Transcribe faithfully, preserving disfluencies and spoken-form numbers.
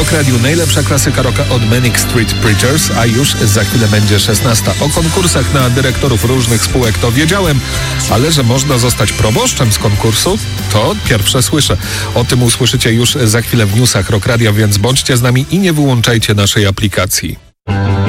Rock Radio najlepsza klasyka rocka od Manic Street Preachers, a już za chwilę będzie szesnasta. O konkursach na dyrektorów różnych spółek to wiedziałem, ale że można zostać proboszczem z konkursu, to pierwsze słyszę. O tym usłyszycie już za chwilę w newsach Rock Radio, więc bądźcie z nami i nie wyłączajcie naszej aplikacji.